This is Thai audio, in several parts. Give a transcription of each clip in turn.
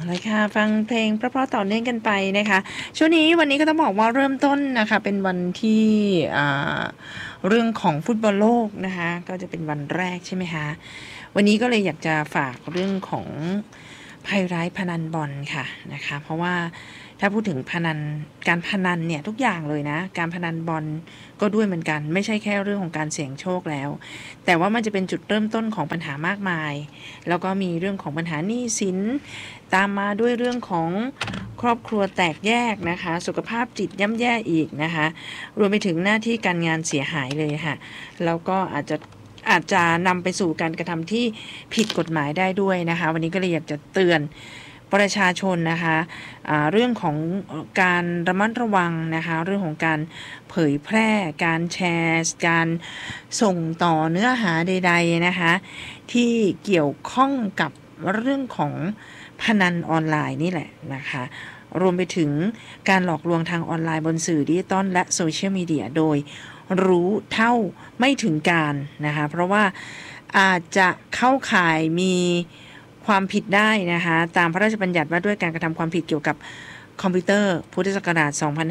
เลยค่ะฟังเพลงเพราะๆต่อเนื่องกันไปนะคะช่วงนี้วันนี้ก็ต้องบอกว่าเริ่มต้นนะคะเป็นวันที่เรื่องของฟุตบอลโลกนะคะก็จะเป็นวันแรกใช่ไหมคะวันนี้ก็เลยอยากจะฝากเรื่องของภัยร้ายพนันบอลค่ะนะคะเพราะว่าถ้าพูดถึงการพนันเนี่ยทุกอย่างเลยนะการพนันบอลก็ด้วยเหมือนกันไม่ใช่แค่เรื่องของการเสี่ยงโชคแล้วแต่ว่ามันจะเป็นจุดเริ่มต้นของปัญหามากมายแล้วก็มีเรื่องของปัญหาหนี้สินตามมาด้วยเรื่องของครอบครัวแตกแยกนะคะสุขภาพจิตย่ำแย่อีกนะคะรวมไปถึงหน้าที่การงานเสียหายเลยค่ะแล้วก็อาจจะนำไปสู่การกระทำที่ผิดกฎหมายได้ด้วยนะคะวันนี้ก็เลยอยากจะเตือนประชาชนนะคะเรื่องของการระมัดระวังนะคะเรื่องของการเผยแพร่การแชร์การส่งต่อเนื้อหาใดๆนะคะที่เกี่ยวข้องกับเรื่องของพนันออนไลน์นี่แหละนะคะรวมไปถึงการหลอกลวงทางออนไลน์บนสื่อดิจิตอลและโซเชียลมีเดียโดยรู้เท่าไม่ถึงการนะคะเพราะว่าอาจจะเข้าข่ายมีความผิดได้นะคะตามพระราชบัญญัติว่าด้วยการกระทำความผิดเกี่ยวกับคอมพิวเตอร์พุทธศักราช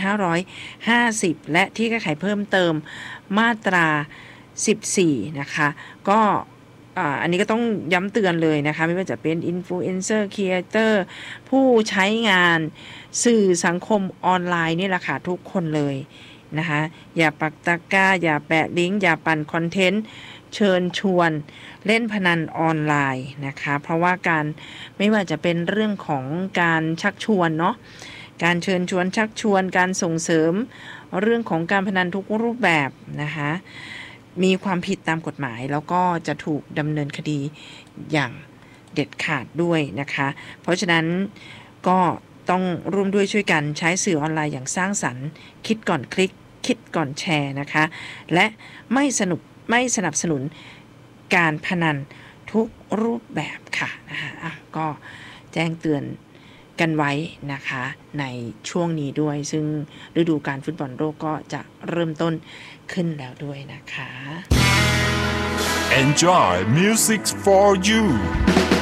2550และที่แก้ไขเพิ่มเติมมาตรา14นะคะก็อันนี้ก็ต้องย้ำเตือนเลยนะคะไม่ว่าจะเป็นอินฟลูเอนเซอร์ครีเอเตอร์ผู้ใช้งานสื่อสังคมออนไลน์นี่แหละค่ะทุกคนเลยนะคะอย่าปักตะกร้าอย่าแปะลิงก์อย่าปั่นคอนเทนต์เชิญชวนเล่นพนันออนไลน์นะคะเพราะว่าการไม่ว่าจะเป็นเรื่องของการชักชวนเนาะการเชิญชวนชักชวนการส่งเสริมเรื่องของการพนันทุกรูปแบบนะคะมีความผิดตามกฎหมายแล้วก็จะถูกดำเนินคดีอย่างเด็ดขาดด้วยนะคะเพราะฉะนั้นก็ต้องร่วมด้วยช่วยกันใช้สื่อออนไลน์อย่างสร้างสรรค์คิดก่อนคลิกคิดก่อนแชร์นะคะและไม่สนับสนุนการพนันทุกรูปแบบค่ะนะคะก็แจ้งเตือนกันไว้นะคะในช่วงนี้ด้วยซึ่งฤดูกาลฟุตบอลโลกก็จะเริ่มต้นขึ้นแล้วด้วยนะคะ Enjoy music for you